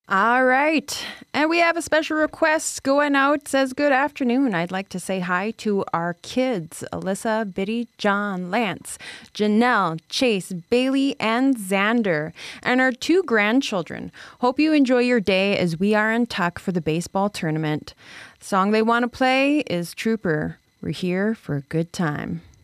All right. And we have a special request going out. It says, good afternoon. I'd like to say hi to our kids, Alyssa, Biddy, John, Lance, Janelle, Chase, Bailey, and Xander, and our 2 grandchildren. Hope you enjoy your day as we are in Tuck for the baseball tournament. The song they want to play is Trooper. We're here for a good time.